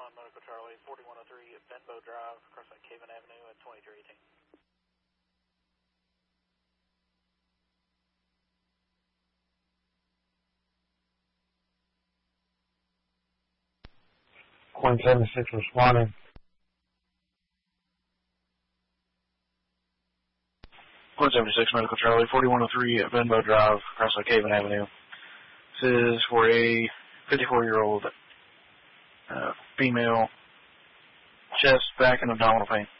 Medical Charlie, 4103 at Benbow Drive, across that Caven Avenue at 2318. Queen 76 responding. Queen 76 Medical Charlie, 4103 at Benbow Drive, across that Caven Avenue. This is for a 54-year-old female, chest, back, and abdominal pain.